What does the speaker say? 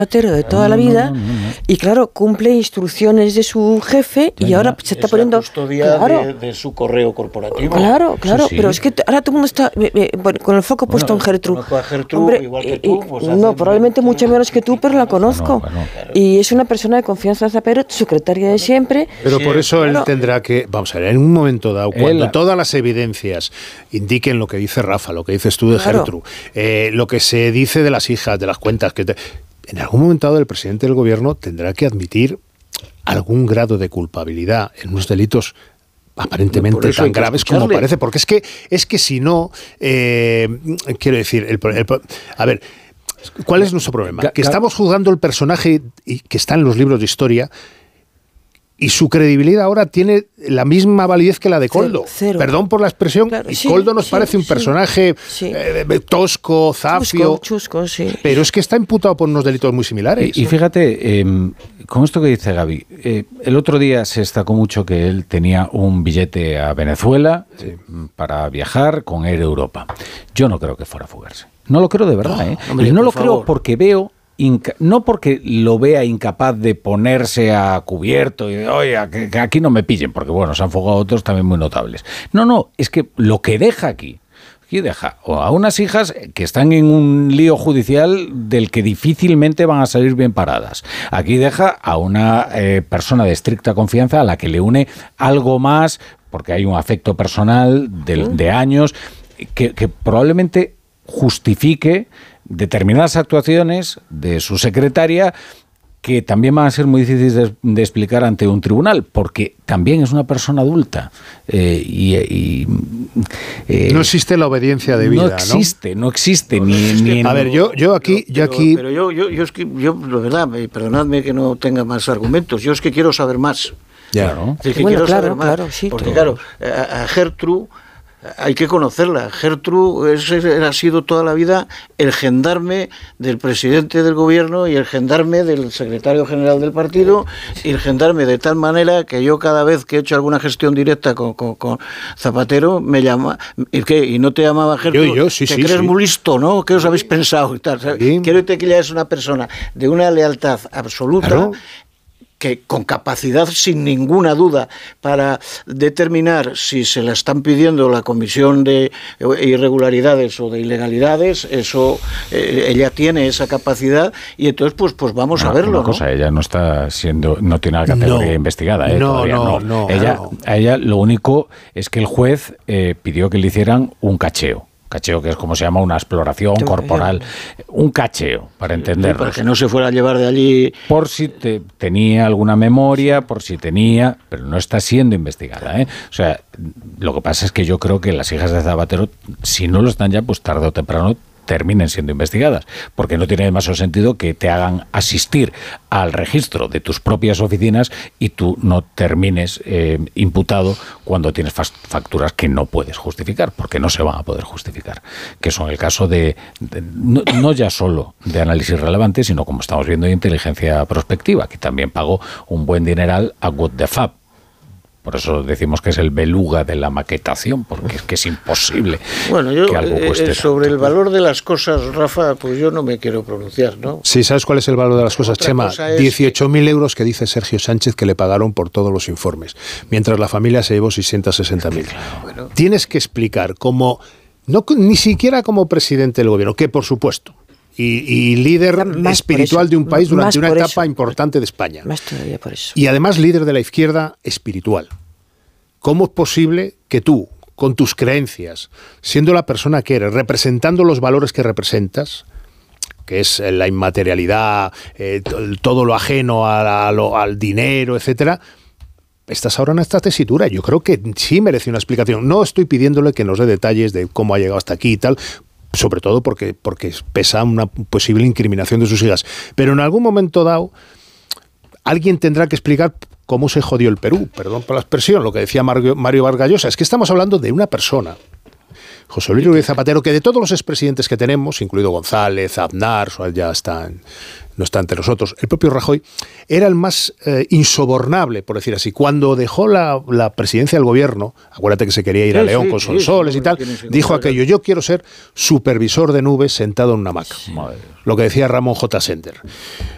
Zapatero de toda la vida, y claro, cumple instrucciones de su jefe y ahora se está poniendo... la custodia de su correo corporativo. Claro, Sí. pero es que ahora todo el mundo está con el foco puesto en Gertrude. Conozco a Gertrude igual que tú. Pues no, probablemente mucho menos que tú, pero la conozco. Bueno. Y es una persona de confianza de Zapatero, secretaria de siempre. Pero por eso él tendrá que, vamos a ver, en un momento dado, cuando todas las evidencias indiquen lo que dice Rafa, lo que dices tú de Gertrude, lo que se dice de las hijas, de las cuentas, en algún momento dado el presidente del gobierno tendrá que admitir algún grado de culpabilidad en unos delitos aparentemente tan graves como parece, porque es que si no, quiero decir, a ver, ¿cuál es nuestro problema? Que estamos juzgando el personaje que está en los libros de historia y su credibilidad ahora tiene la misma validez que la de Koldo. Cero. Perdón por la expresión, y Koldo nos parece un personaje tosco, zafio, chusco, pero es que está imputado por unos delitos muy similares. Y fíjate, con esto que dice Gaby, el otro día se destacó mucho que él tenía un billete a Venezuela para viajar con Air Europa. Yo no creo que fuera a fugarse. No lo creo de verdad, hombre, y no lo por favor. creo porque veo... no porque lo vea incapaz de ponerse a cubierto y oye, que aquí no me pillen, porque bueno, se han fugado otros también muy notables. No, es que lo que deja aquí deja a unas hijas que están en un lío judicial del que difícilmente van a salir bien paradas. Aquí deja a una persona de estricta confianza a la que le une algo más, porque hay un afecto personal de años, que probablemente justifique determinadas actuaciones de su secretaria que también van a ser muy difíciles de explicar ante un tribunal, porque también es una persona adulta. No existe la obediencia debida, no existe ni en... A ver, yo aquí... Pero yo es que, la verdad, perdonadme que no tenga más argumentos, yo es que quiero saber más. Claro. Es que quiero saber más, porque claro, a Gertrude hay que conocerla. Gertrude ha sido toda la vida el gendarme del presidente del gobierno y el gendarme del secretario general del partido y el gendarme de tal manera que yo cada vez que he hecho alguna gestión directa con Zapatero me llama y no te llamaba Gertrude. Yo sí, te crees muy listo, ¿no? ¿Qué os habéis pensado? Y tal, quiero decir que ella es una persona de una lealtad absoluta. Claro. Que con capacidad sin ninguna duda para determinar si se la están pidiendo la comisión de irregularidades o de ilegalidades, eso ella tiene esa capacidad y entonces pues vamos a verlo. Una cosa, ¿no? Ella no tiene la categoría investigada, todavía no. A ella lo único es que el juez pidió que le hicieran un cacheo que es como se llama una exploración corporal, un cacheo, para entenderlo. Para que no se fuera a llevar de allí... Por si tenía alguna memoria, pero no está siendo investigada, O sea, lo que pasa es que yo creo que las hijas de Zapatero, si no lo están ya, pues tarde o temprano terminen siendo investigadas, porque no tiene demasiado sentido que te hagan asistir al registro de tus propias oficinas y tú no termines imputado cuando tienes facturas que no puedes justificar, porque no se van a poder justificar, que son el caso no ya solo de análisis relevante, sino como estamos viendo de inteligencia prospectiva, que también pagó un buen dineral a What the Fab. Por eso decimos que es el beluga de la maquetación, porque es que es imposible que algo cueste sobre tanto. el valor de las cosas, Rafa, pues yo no me quiero pronunciar, ¿no? Sí, ¿sabes cuál es el valor de las cosas, Chema? 18.000 euros que dice Sergio Sánchez que le pagaron por todos los informes, mientras la familia se llevó 660.000. Bueno. Tienes que explicar ni siquiera como presidente del gobierno, que por supuesto, y líder espiritual de un país durante una etapa importante de España. Más todavía por eso. Y además líder de la izquierda espiritual. ¿Cómo es posible que tú, con tus creencias, siendo la persona que eres, representando los valores que representas, que es la inmaterialidad, todo lo ajeno al dinero, etcétera, estás ahora en esta tesitura? Yo creo que sí merece una explicación. No estoy pidiéndole que nos dé detalles de cómo ha llegado hasta aquí y tal, sobre todo porque pesa una posible incriminación de sus hijas. Pero en algún momento dado, alguien tendrá que explicar cómo se jodió el Perú. Perdón por la expresión, lo que decía Mario Vargas Llosa. Es que estamos hablando de una persona, José Luis Rodríguez Zapatero, que de todos los expresidentes que tenemos, incluido González, Aznar, ya no está entre nosotros, el propio Rajoy, era el más insobornable, por decir así. Cuando dejó la presidencia del gobierno, acuérdate que se quería ir a León con Sonsoles y tal, dijo aquello: yo quiero ser supervisor de nubes sentado en una hamaca. Lo que decía Ramón J. Sender.